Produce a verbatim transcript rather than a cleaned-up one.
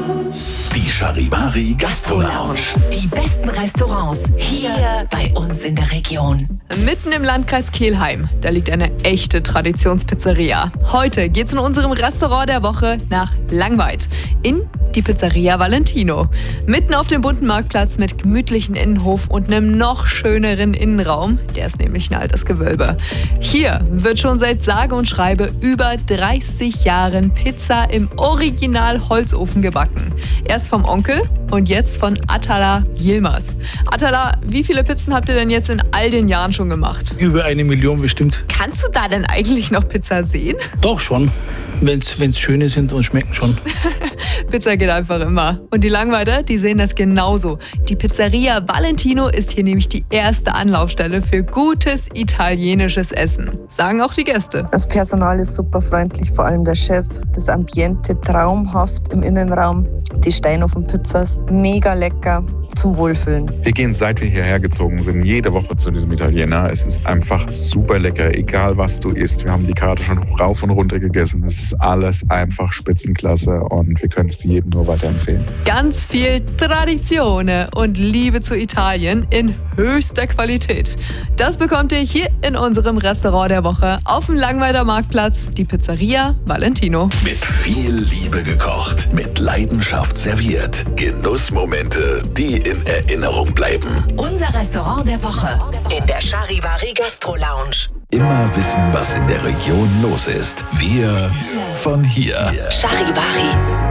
Die Charivari Gastro Lounge. Die besten Restaurants hier bei uns in der Region. Mitten im Landkreis Kelheim, da liegt eine echte Traditionspizzeria. Heute geht's in unserem Restaurant der Woche nach Langweid in die Pizzeria Valentino. Mitten auf dem bunten Marktplatz mit gemütlichen Innenhof und einem noch schöneren Innenraum. Der ist nämlich ein altes Gewölbe. Hier wird schon seit sage und schreibe über dreißig Jahren Pizza im Original Holzofen gebacken. Erst vom Onkel und jetzt von Atala Yilmaz. Atala, wie viele Pizzen habt ihr denn jetzt in all den Jahren schon gemacht? Über eine Million bestimmt. Kannst du da denn eigentlich noch Pizza sehen? Doch schon, wenn es schöne sind und schmecken schon. Pizza geht einfach immer. Und die Langweider, die sehen das genauso. Die Pizzeria Valentino ist hier nämlich die erste Anlaufstelle für gutes italienisches Essen. Sagen auch die Gäste. Das Personal ist super freundlich, vor allem der Chef. Das Ambiente traumhaft im Innenraum. Die Steinofenpizzas mega lecker. Zum Wohlfühlen. Wir gehen, seit wir hierher gezogen sind, jede Woche zu diesem Italiener. Es ist einfach super lecker, egal was du isst. Wir haben die Karte schon rauf und runter gegessen. Es ist alles einfach Spitzenklasse und wir können es jedem nur weiterempfehlen. Ganz viel Tradition und Liebe zu Italien in höchster Qualität. Das bekommt ihr hier in unserem Restaurant der Woche auf dem Langweider Marktplatz, die Pizzeria Valentino. Mit viel Liebe gekocht, mit Leidenschaft serviert. Genussmomente, die in Erinnerung bleiben. Unser Restaurant der Woche in der Charivari Gastro Lounge. Immer wissen, was in der Region los ist. Wir von hier. Charivari.